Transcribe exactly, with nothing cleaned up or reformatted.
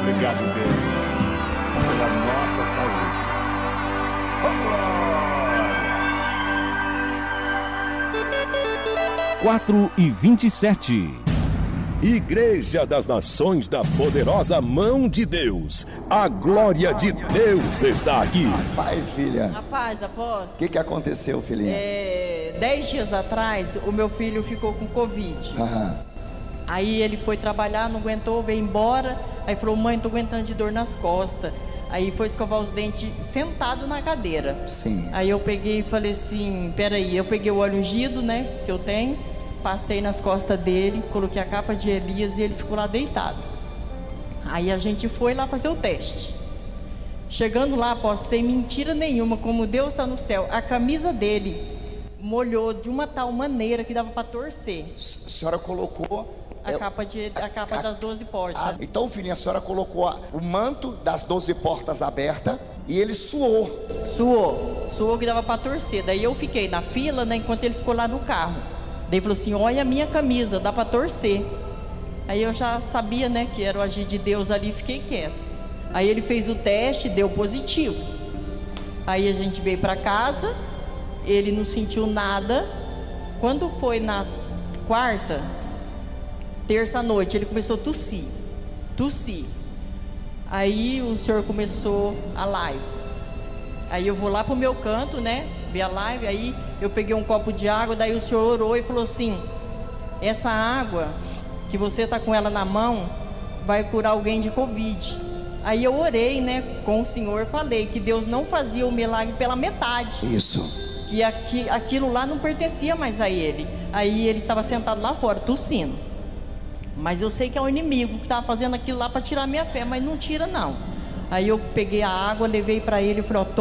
Obrigado, Deus, pela nossa saúde. Oh, quatro e vinte e sete. Igreja das Nações da Poderosa Mão de Deus. A glória de Deus está aqui. Paz, filha. Rapaz, apóstolo. O que, que aconteceu, filhinha? É, dez dias atrás, o meu filho ficou com Covid. Aham. Aí ele foi trabalhar, não aguentou, veio embora. Aí falou, mãe, tô aguentando de dor nas costas. Aí foi escovar os dentes sentado na cadeira. Sim. Aí eu peguei e falei assim, peraí, eu peguei o óleo ungido, né, que eu tenho, passei nas costas dele, coloquei a capa de Elias e ele ficou lá deitado. Aí a gente foi lá fazer o teste. Chegando lá, apóstolo, sem mentira nenhuma, como Deus está no céu, a camisa dele molhou de uma tal maneira que dava para torcer. A senhora colocou A capa, de, a capa a, das doze portas. a, então, filhinha, a senhora colocou a, o manto das doze portas aberta e ele suou. Suou, suou que dava para torcer. Daí eu fiquei na fila, né, enquanto ele ficou lá no carro. Daí ele falou assim, olha a minha camisa, dá para torcer. Aí eu já sabia, né, que era o agir de Deus ali, fiquei quieto. Aí ele fez o teste, deu positivo. Aí a gente veio para casa, ele não sentiu nada. Quando foi na quarta, terça noite, ele começou a tossir, tossir. Aí o senhor começou a live. Aí eu vou lá pro meu canto, né, ver a live. Aí eu peguei um copo de água, daí o senhor orou e falou assim, essa água que você tá com ela na mão vai curar alguém de Covid. Aí eu orei, né, com o senhor, falei que Deus não fazia o milagre pela metade. Isso. Que aqui, aquilo lá não pertencia mais a ele. Aí ele estava sentado lá fora, tossindo. Mas eu sei que é o inimigo que estava fazendo aquilo lá para tirar minha fé, mas não tira não. Aí eu peguei a água, levei para ele e falei, ó,